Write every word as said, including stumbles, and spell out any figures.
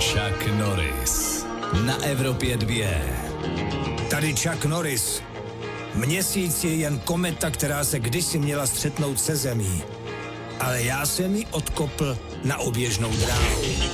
Chuck Norris na Evropě dva. Tady Chuck Norris. Měsíc je jen kometa, která se kdysi měla střetnout se zemí. Ale já jsem ji odkopl na oběžnou dráhu.